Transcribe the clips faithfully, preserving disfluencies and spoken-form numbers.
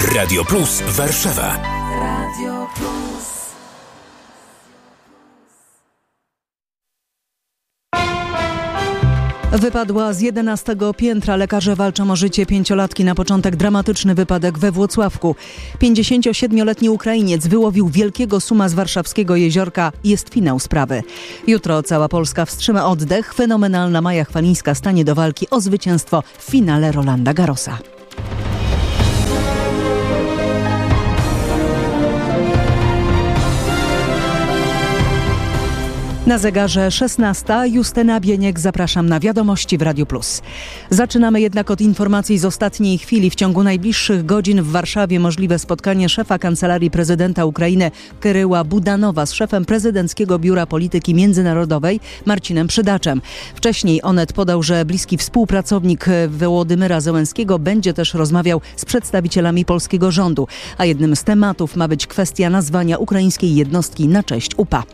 Radio Plus Warszawa. Radio Plus. Wypadła z jedenastego piętra. Lekarze walczą o życie pięciolatki. Na początek dramatyczny wypadek we Włocławku. pięćdziesięciosiedmioletni Ukrainiec wyłowił wielkiego suma z warszawskiego jeziorka. Jest finał sprawy. Jutro cała Polska wstrzyma oddech. Fenomenalna Maja Chwalińska stanie do walki o zwycięstwo w finale Rolanda Garrosa. Na zegarze szesnasta. Justyna Bieniek, zapraszam na wiadomości w Radiu Plus. Zaczynamy jednak od informacji z ostatniej chwili. W ciągu najbliższych godzin w Warszawie możliwe spotkanie szefa Kancelarii Prezydenta Ukrainy Kyryła Budanowa z szefem Prezydenckiego Biura Polityki Międzynarodowej Marcinem Przydaczem. Wcześniej Onet podał, że bliski współpracownik Wołodymyra Zełenskiego będzie też rozmawiał z przedstawicielami polskiego rządu, a jednym z tematów ma być kwestia nazwania ukraińskiej jednostki na cześć U P A.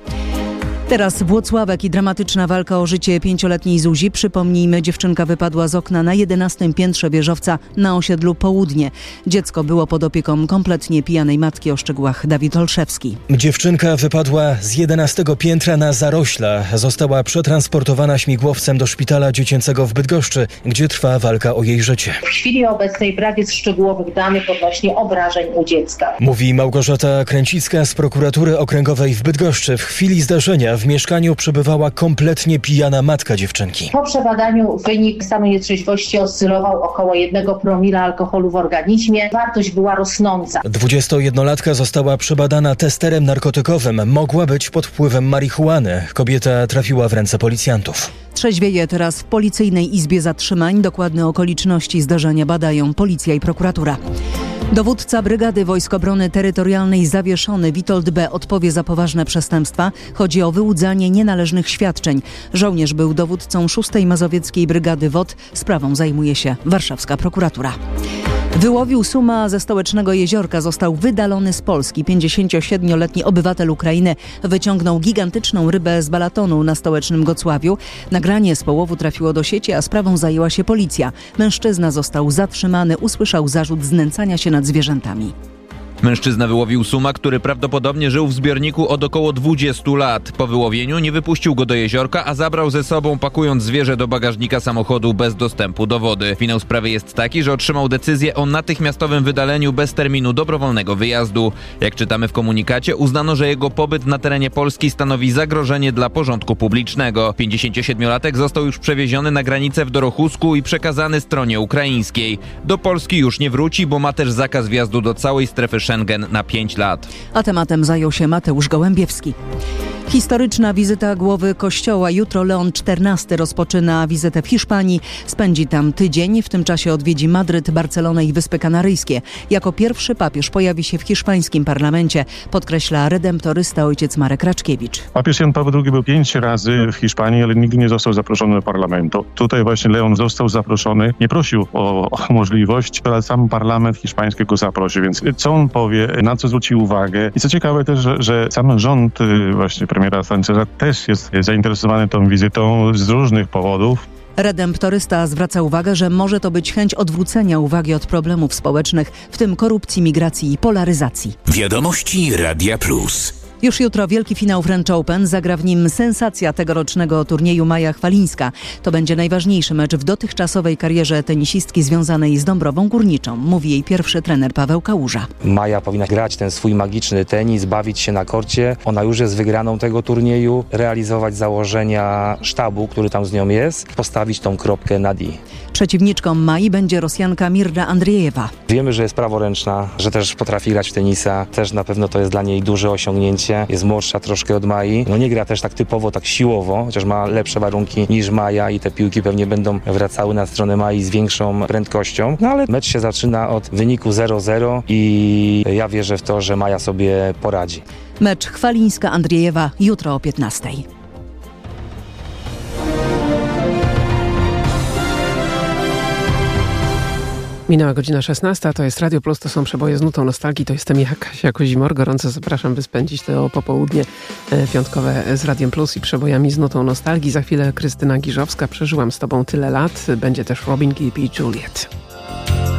Teraz Włocławek i dramatyczna walka o życie pięcioletniej Zuzi. Przypomnijmy, dziewczynka wypadła z okna na jedenastym piętrze wieżowca na osiedlu Południe. Dziecko było pod opieką kompletnie pijanej matki. O szczegółach Dawid Olszewski. Dziewczynka wypadła z jedenastego piętra na zarośla. Została przetransportowana śmigłowcem do szpitala dziecięcego w Bydgoszczy, gdzie trwa walka o jej życie. W chwili obecnej brak jest szczegółowych danych odnośnie obrażeń u dziecka. Mówi Małgorzata Kręcicka z prokuratury okręgowej w Bydgoszczy. W chwili zdarzenia w mieszkaniu przebywała kompletnie pijana matka dziewczynki. Po przebadaniu wynik stanu nietrzeźwości oscylował około jednego promila alkoholu w organizmie. Wartość była rosnąca. dwudziestojednolatka została przebadana testerem narkotykowym. Mogła być pod wpływem marihuany. Kobieta trafiła w ręce policjantów. Trzeźwieje teraz w Policyjnej Izbie Zatrzymań. Dokładne okoliczności zdarzenia badają policja i prokuratura. Dowódca Brygady Wojsk Obrony Terytorialnej zawieszony Witold B. odpowie za poważne przestępstwa. Chodzi o wyłudzanie nienależnych świadczeń. Żołnierz był dowódcą szóstej Mazowieckiej Brygady W O T. Sprawą zajmuje się warszawska prokuratura. Wyłowił suma ze stołecznego jeziorka, został wydalony z Polski. pięćdziesięciosiedmioletni obywatel Ukrainy wyciągnął gigantyczną rybę z balatonu na stołecznym Gocławiu. Nagranie z połowu trafiło do sieci, a sprawą zajęła się policja. Mężczyzna został zatrzymany, usłyszał zarzut znęcania się nad zwierzętami. Mężczyzna wyłowił suma, który prawdopodobnie żył w zbiorniku od około dwudziestu lat. Po wyłowieniu nie wypuścił go do jeziorka, a zabrał ze sobą, pakując zwierzę do bagażnika samochodu bez dostępu do wody. Finał sprawy jest taki, że otrzymał decyzję o natychmiastowym wydaleniu bez terminu dobrowolnego wyjazdu. Jak czytamy w komunikacie, uznano, że jego pobyt na terenie Polski stanowi zagrożenie dla porządku publicznego. pięćdziesięciosiedmiolatek został już przewieziony na granicę w Dorochusku i przekazany stronie ukraińskiej. Do Polski już nie wróci, bo ma też zakaz wjazdu do całej strefy Schengen na pięć lat. A tematem zajął się Mateusz Gołębiewski. Historyczna wizyta głowy Kościoła. Jutro Leon czternasty rozpoczyna wizytę w Hiszpanii. Spędzi tam tydzień. W tym czasie odwiedzi Madryt, Barcelonę i Wyspy Kanaryjskie. Jako pierwszy papież pojawi się w hiszpańskim parlamencie, podkreśla redemptorysta ojciec Marek Raczkiewicz. Papież Jan Paweł drugi był pięć razy w Hiszpanii, ale nigdy nie został zaproszony do parlamentu. Tutaj właśnie Leon został zaproszony. Nie prosił o, o możliwość, ale sam parlament hiszpański go zaprosił. Więc co on powie, na co zwróci uwagę. I co ciekawe też, że, że sam rząd właśnie premiera Sancheza też jest zainteresowany tą wizytą z różnych powodów. Redemptorysta zwraca uwagę, że może to być chęć odwrócenia uwagi od problemów społecznych, w tym korupcji, migracji i polaryzacji. Wiadomości Radia Plus. Już jutro wielki finał French Open. Zagra w nim sensacja tegorocznego turnieju Maja Chwalińska. To będzie najważniejszy mecz w dotychczasowej karierze tenisistki związanej z Dąbrową Górniczą, mówi jej pierwszy trener Paweł Kałuża. Maja powinna grać ten swój magiczny tenis, bawić się na korcie. Ona już jest wygraną tego turnieju, realizować założenia sztabu, który tam z nią jest, postawić tą kropkę nad i. Przeciwniczką Mai będzie Rosjanka Mirra Andriejewa. Wiemy, że jest praworęczna, że też potrafi grać w tenisa. Też na pewno to jest dla niej duże osiągnięcie. Jest młodsza troszkę od Mai. No nie gra też tak typowo, tak siłowo, chociaż ma lepsze warunki niż Maja i te piłki pewnie będą wracały na stronę Mai z większą prędkością. No ale mecz się zaczyna od wyniku zero zero i ja wierzę w to, że Maja sobie poradzi. Mecz Chwalińska-Andriejewa jutro o piętnastej. Minęła godzina szesnasta, to jest Radio Plus, to są przeboje z nutą nostalgii, to jestem ja, Kasia Kozimor. Gorąco zapraszam, by spędzić to popołudnie piątkowe z Radiem Plus i przebojami z nutą nostalgii. Za chwilę Krystyna Giżowska, przeżyłam z tobą tyle lat, będzie też Robin Gibb i Juliet.